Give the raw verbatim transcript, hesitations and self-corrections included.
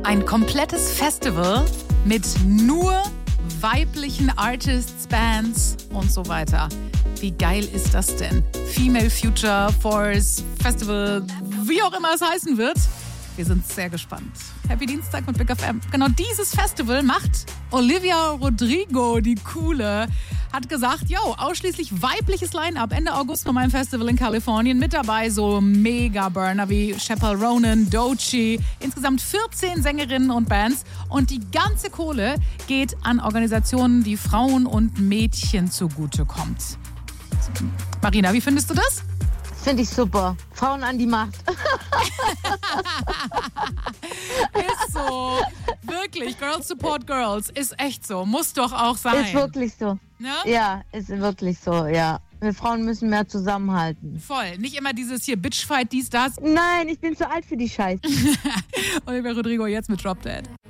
Ein komplettes Festival mit nur weiblichen Artists, Bands und so weiter. Wie geil ist das denn? Female Future Force Festival, wie auch immer es heißen wird. Wir sind sehr gespannt. Happy Dienstag mit Big F M. Genau dieses Festival macht Olivia Rodrigo, die Coole, hat gesagt, yo, ausschließlich weibliches Line-Up. Ende August nochmal im Festival in Kalifornien. Mit dabei so Mega-Burner wie Chappell Ronan, Doechii. Insgesamt vierzehn Sängerinnen und Bands. Und die ganze Kohle geht an Organisationen, die Frauen und Mädchen zugutekommt. Marina, wie findest du das? Finde ich super. Frauen an die Macht. Ist so. Wirklich. Girls support Girls. Ist echt so. Muss doch auch sein. Ist wirklich so. Ja? Ja, ist wirklich so, ja. Wir Frauen müssen mehr zusammenhalten. Voll. Nicht immer dieses hier Bitchfight, dies, das. Nein, ich bin zu alt für die Scheiße. Olivia Rodrigo jetzt mit Drop Dead.